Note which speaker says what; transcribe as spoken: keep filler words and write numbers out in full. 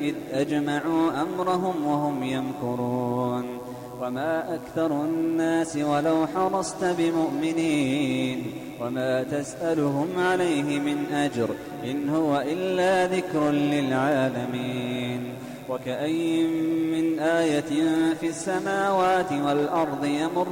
Speaker 1: إذ أجمعوا أمرهم وهم يمكرون وما أكثر الناس ولو حرصت بمؤمنين وما تسألهم عليه من أجر إن هو إلا ذكر للعالمين وكأين من آية في السماوات والأرض يمر